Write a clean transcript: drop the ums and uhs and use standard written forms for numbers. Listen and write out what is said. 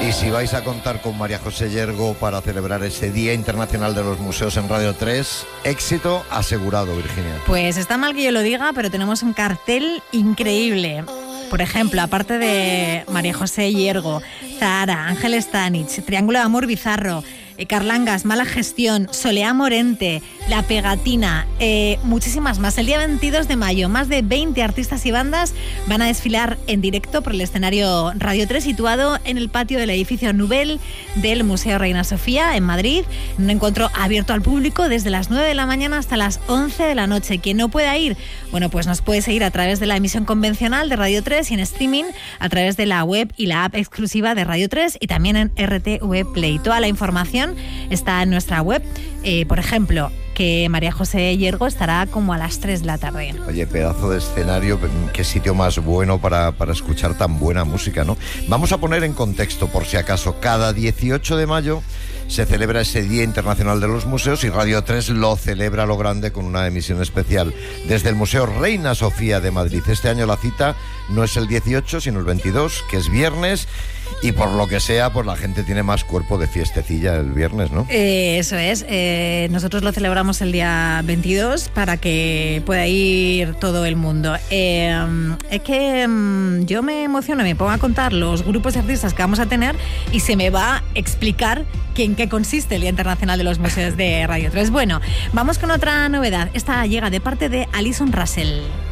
Y si vais a contar con María José Yergo para celebrar ese Día Internacional de los Museos en Radio 3, éxito asegurado, Virginia. Pues está mal que yo lo diga, pero tenemos un cartel increíble. Por ejemplo, aparte de María José Yergo, Zahara, Ángel Stanich, Triángulo de Amor Bizarro, Carlangas, Mala Gestión, Soleá Morente, La Pegatina, muchísimas más. El día 22 de mayo, más de 20 artistas y bandas van a desfilar en directo por el escenario Radio 3, situado en el patio del edificio Nubel del Museo Reina Sofía, en Madrid. Un encuentro abierto al público desde las 9 de la mañana hasta las 11 de la noche. Quien no pueda ir, bueno, pues nos puede seguir a través de la emisión convencional de Radio 3 y en streaming a través de la web y la app exclusiva de Radio 3 y también en RTV Play. Toda la información está en nuestra web. Por ejemplo, que María José Yergo estará como a las 3 de la tarde. Oye, pedazo de escenario, qué sitio más bueno para escuchar tan buena música, ¿no? Vamos a poner en contexto, por si acaso, cada 18 de mayo se celebra ese Día Internacional de los Museos y Radio 3 lo celebra a lo grande con una emisión especial desde el Museo Reina Sofía de Madrid. Este año la cita no es el 18, sino el 22, que es viernes, y por lo que sea, pues la gente tiene más cuerpo de fiestecilla el viernes, ¿no? Eso es. Nosotros lo celebramos el día 22 para que pueda ir todo el mundo. Es que yo me emociono, me pongo a contar los grupos de artistas que vamos a tener y se me va a explicar en qué consiste el Día Internacional de los Museos de Radio 3. Bueno, vamos con otra novedad. Esta llega de parte de Alison Russell.